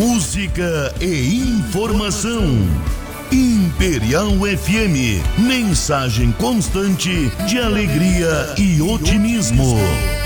música e informação. Imperial FM, mensagem constante de alegria e otimismo.